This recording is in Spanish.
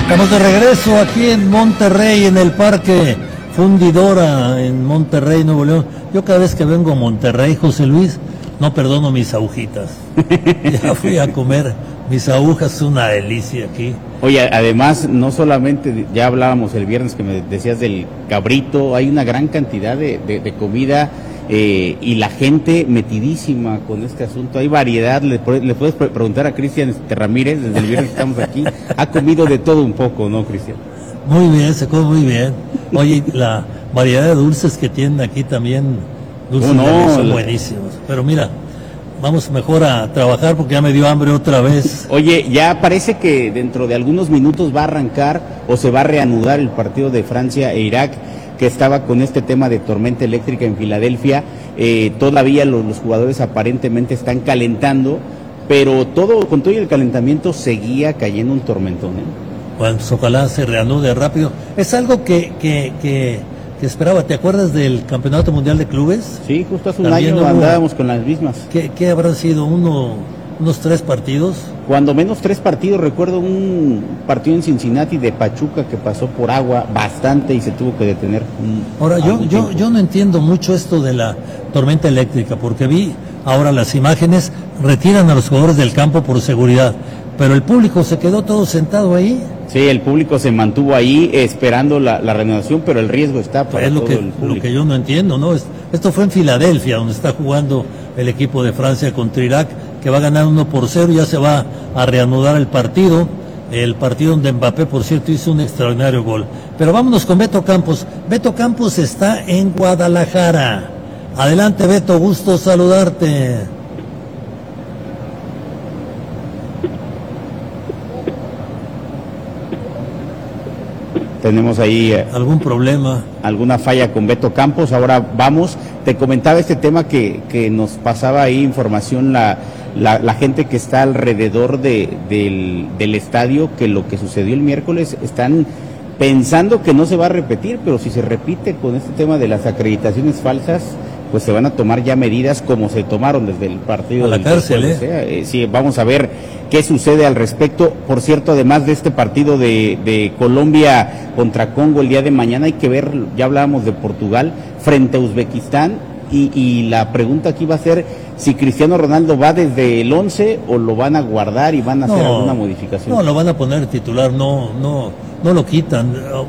Estamos de regreso aquí en Monterrey, en el Parque Fundidora, en Monterrey, Nuevo León. Yo cada vez que vengo a Monterrey, José Luis, no perdono mis agujitas. Ya fui a comer mis agujas, una delicia aquí. Oye, además, no solamente, ya hablábamos el viernes que me decías del cabrito, hay una gran cantidad de comida y la gente metidísima con este asunto. Hay variedad, le puedes preguntar a Cristian Ramírez, desde el viernes que estamos aquí, ha comido de todo un poco, ¿no, Cristian? Muy bien, se come muy bien. Oye, la variedad de dulces que tienen aquí también, dulces son buenísimos. Pero mira, vamos mejor a trabajar porque ya me dio hambre otra vez. Oye, ya parece que dentro de algunos minutos va a arrancar o se va a reanudar el partido de Francia e Irak, que estaba con este tema de tormenta eléctrica en Filadelfia. Todavía los jugadores aparentemente están calentando, pero con todo el calentamiento seguía cayendo un tormentón, Bueno, pues ojalá se reanude rápido. Es algo que esperaba. ¿Te acuerdas del Campeonato Mundial de Clubes? Sí, justo hace un año andábamos con las mismas. ¿Qué habrán sido? ¿Unos 3 partidos? Cuando menos 3 partidos. Recuerdo un partido en Cincinnati de Pachuca que pasó por agua bastante y se tuvo que detener. Ahora, yo no entiendo mucho esto de la tormenta eléctrica, porque vi ahora las imágenes, retiran a los jugadores del campo por seguridad, pero el público se quedó todo sentado ahí. Sí, el público se mantuvo ahí esperando la reanudación, pero el riesgo está para todo el público. Lo que yo no entiendo, ¿no? Esto fue en Filadelfia, donde está jugando el equipo de Francia contra Irak, que va a ganar 1-0, ya se va a reanudar el partido donde Mbappé, por cierto, hizo un extraordinario gol. Pero vámonos con Beto Campos. Beto Campos está en Guadalajara. Adelante, Beto, gusto saludarte. Tenemos ahí algún problema, alguna falla con Beto Campos. Ahora vamos, te comentaba este tema que nos pasaba ahí información la gente que está alrededor del estadio, que lo que sucedió el miércoles están pensando que no se va a repetir, pero si se repite con este tema de las acreditaciones falsas, pues se van a tomar ya medidas como se tomaron desde el partido. A la cárcel, Sí, vamos a ver qué sucede al respecto. Por cierto, además de este partido de Colombia contra Congo el día de mañana, hay que ver, ya hablábamos de Portugal frente a Uzbekistán, y la pregunta aquí va a ser si Cristiano Ronaldo va desde el 11 o lo van a guardar y van a hacer alguna modificación. No, lo van a poner titular, no lo quitan.